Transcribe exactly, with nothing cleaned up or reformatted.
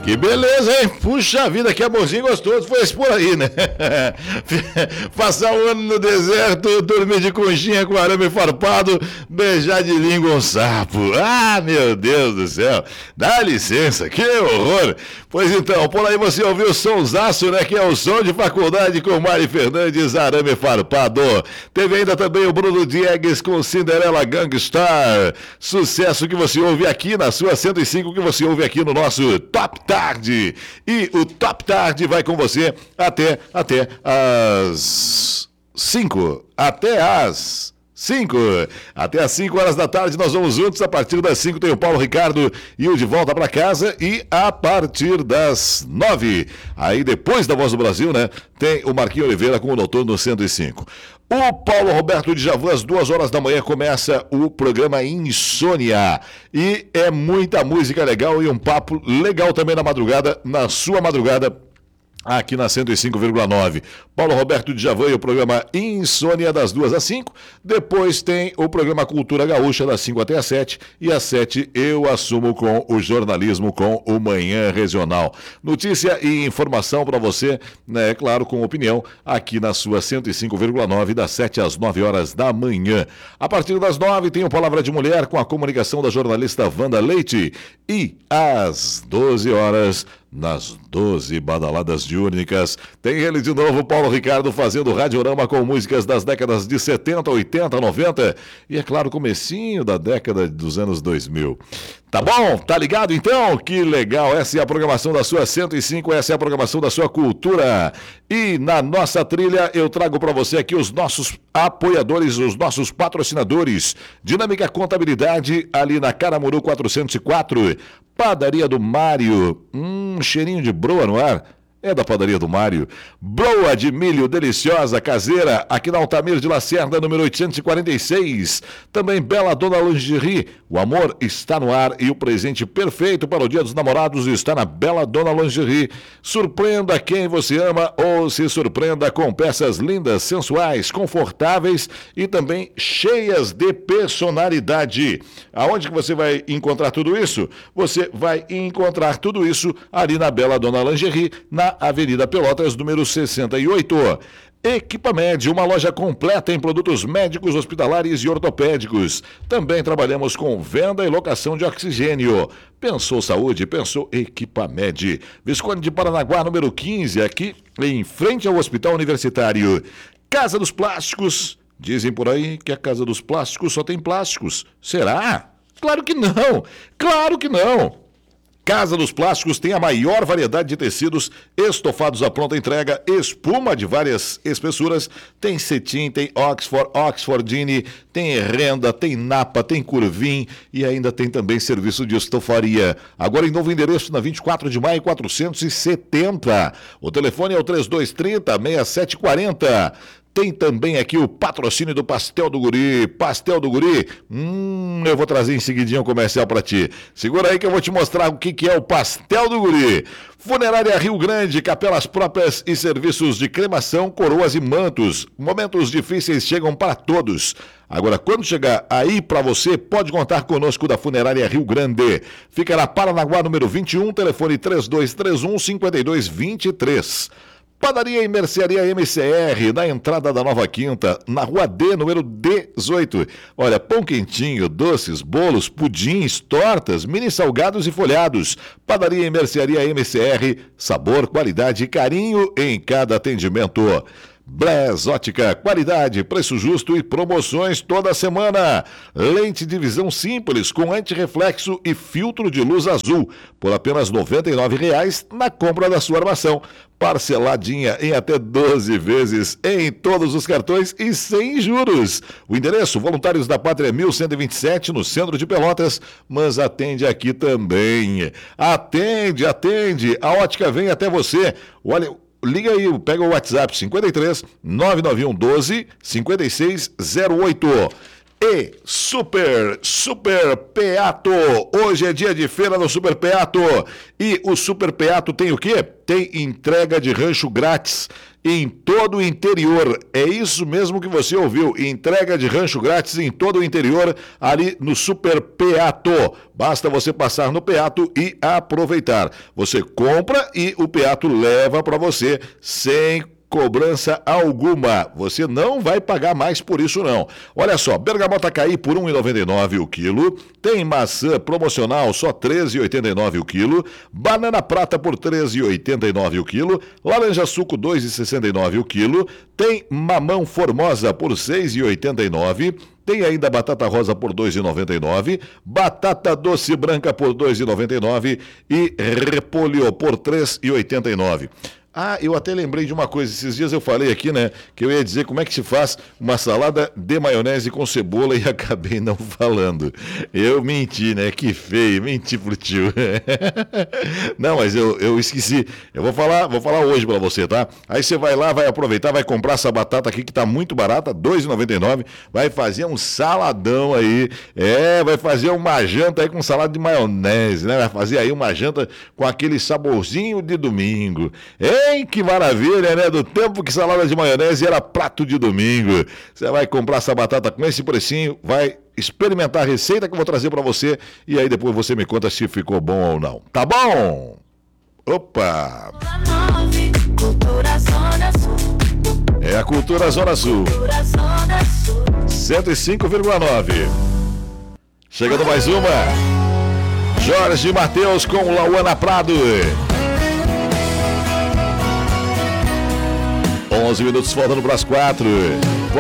Que beleza, hein? Puxa vida, que amorzinho gostoso foi esse por aí, né? Passar um ano no deserto, dormir de conchinha com arame farpado, beijar de língua um sapo. Ah, meu Deus do céu. Dá licença, que horror. Pois então, por aí você ouviu o sonsaço, né? Que é o som de faculdade com Mari Fernandes, arame farpado. Teve ainda também o Bruno Diegues com Cinderela Gangstar. Sucesso que você ouve aqui na sua cento e cinco, que você ouve aqui no nosso Top Tarde. E o Top Tarde vai com você até, até as cinco. Até as cinco. Até as cinco horas da tarde nós vamos juntos. A partir das cinco tem o Paulo Ricardo e o De Volta para Casa. E a partir das nove, aí depois da Voz do Brasil, né, tem o Marquinhos Oliveira com o Noturno cento e cinco. O Paulo Roberto Djavan, às duas horas da manhã, começa o programa Insônia. E é muita música legal e um papo legal também na madrugada, na sua madrugada, aqui na cento e cinco vírgula nove. Paulo Roberto Djavan e o programa Insônia das duas às cinco. Depois tem o programa Cultura Gaúcha das cinco até às sete. E às sete eu assumo com o jornalismo com o Manhã Regional. Notícia e informação para você, né, claro, com opinião, aqui na sua cento e cinco vírgula nove, das sete às nove horas da manhã. A partir das nove tem o Palavra de Mulher com a comunicação da jornalista Wanda Leite. E às doze horas, nas doze badaladas diúrnicas, tem ele de novo, Paulo Ricardo, fazendo radiorama com músicas das décadas de setenta, oitenta, noventa e, é claro, comecinho da década dos anos dois mil. Tá bom? Tá ligado então? Que legal! Essa é a programação da sua cento e cinco, essa é a programação da sua cultura. E na nossa trilha eu trago para você aqui os nossos apoiadores, os nossos patrocinadores. Dinâmica Contabilidade, ali na Caramuru quatrocentos e quatro. Padaria do Mário, hum, cheirinho de broa no ar. É da Padaria do Mário. Broa de milho deliciosa, caseira, aqui na Altamir de Lacerda, número oitocentos e quarenta e seis. Também Bela Dona Lingerie. O amor está no ar e o presente perfeito para o Dia dos Namorados está na Bela Dona Lingerie. Surpreenda quem você ama ou se surpreenda com peças lindas, sensuais, confortáveis e também cheias de personalidade. Aonde que você vai encontrar tudo isso? Você vai encontrar tudo isso ali na Bela Dona Lingerie, na Avenida Pelotas, número sessenta e oito. Equipamed, uma loja completa em produtos médicos, hospitalares e ortopédicos. Também trabalhamos com venda e locação de oxigênio. Pensou saúde? Pensou Equipamed. Visconde de Paranaguá, número quinze, aqui em frente ao Hospital Universitário. Casa dos Plásticos. Dizem por aí que a Casa dos Plásticos só tem plásticos. Será? Claro que não! Claro que não! Casa dos Plásticos tem a maior variedade de tecidos, estofados à pronta entrega, espuma de várias espessuras, tem cetim, tem Oxford, Oxfordine, tem renda, tem napa, tem curvim e ainda tem também serviço de estofaria. Agora em novo endereço na vinte e quatro de maio, quatrocentos e setenta. O telefone é o trinta e dois trinta, sessenta e sete quarenta. Tem também aqui o patrocínio do Pastel do Guri. Pastel do Guri, hum, eu vou trazer em seguidinho o comercial para ti. Segura aí que eu vou te mostrar o que, que é o Pastel do Guri. Funerária Rio Grande, capelas próprias e serviços de cremação, coroas e mantos. Momentos difíceis chegam para todos. Agora, quando chegar aí para você, pode contar conosco da Funerária Rio Grande. Fica na Paranaguá, número vinte e um, telefone três dois três um, cinco dois dois três. Padaria e Mercearia M C R, na entrada da Nova Quinta, na Rua D, número dezoito. Olha, pão quentinho, doces, bolos, pudins, tortas, mini salgados e folhados. Padaria e Mercearia M C R, sabor, qualidade e carinho em cada atendimento. Blés Ótica, qualidade, preço justo e promoções toda semana. Lente de visão simples com antirreflexo e filtro de luz azul por apenas noventa e nove reais na compra da sua armação. Parceladinha em até doze vezes em todos os cartões e sem juros. O endereço, Voluntários da Pátria mil cento e vinte e sete, no centro de Pelotas, mas atende aqui também. Atende, atende, a ótica vem até você. Olha, liga aí, pega o WhatsApp cinquenta e três, nove nove um, doze, cinquenta e seis zero oito. E Super, Super Peato. Hoje é dia de feira no Super Peato. E o Super Peato tem o quê? Tem entrega de rancho grátis em todo o interior. É isso mesmo que você ouviu. Entrega de rancho grátis em todo o interior, ali no Super Peato. Basta você passar no Peato e aproveitar. Você compra e o Peato leva para você sem cobrança alguma. Você não vai pagar mais por isso, não. Olha só, bergamota caí por um real e noventa e nove centavos o quilo. Tem maçã promocional só treze reais e oitenta e nove centavos o quilo. Banana prata por treze reais e oitenta e nove centavos o quilo. Laranja suco dois reais e sessenta e nove centavos o quilo. Tem mamão formosa por seis reais e oitenta e nove centavos. Tem ainda batata rosa por dois reais e noventa e nove centavos, batata doce branca por dois reais e noventa e nove centavos e repolho por três reais e oitenta e nove centavos. Ah, eu até lembrei de uma coisa, esses dias eu falei aqui, né, que eu ia dizer como é que se faz uma salada de maionese com cebola e acabei não falando. Eu menti, né, que feio, menti pro tio. Não, mas eu, eu esqueci, eu vou falar, vou falar hoje pra você, tá? Aí você vai lá, vai aproveitar, vai comprar essa batata aqui que tá muito barata, dois reais e noventa e nove centavos, vai fazer um saladão aí, é, vai fazer uma janta aí com salada de maionese, né, vai fazer aí uma janta com aquele saborzinho de domingo, é. Hein, que maravilha, né? Do tempo que salada de maionese era prato de domingo. Você vai comprar essa batata com esse precinho, vai experimentar a receita que eu vou trazer pra você e aí depois você me conta se ficou bom ou não. Tá bom? Opa! É a Cultura Zona Sul. cento e cinco vírgula nove. Chegando mais uma. Jorge Mateus com Lauana Prado. onze minutos faltando para as quatro.